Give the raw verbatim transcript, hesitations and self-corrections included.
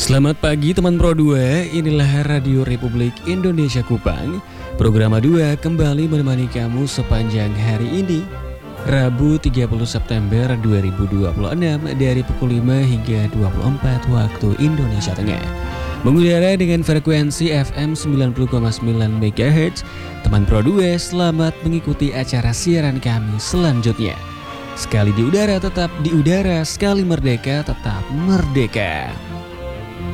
Selamat pagi teman Pro dua, inilah Radio Republik Indonesia Kupang. Program A dua kembali menemani kamu sepanjang hari ini, Rabu tiga puluh September dua ribu dua puluh enam dari pukul lima hingga dua puluh empat waktu Indonesia Tengah. Mengudara dengan frekuensi F M sembilan puluh koma sembilan MHz. Teman Pro dua, selamat mengikuti acara siaran kami selanjutnya. Sekali di udara tetap di udara, sekali merdeka tetap merdeka.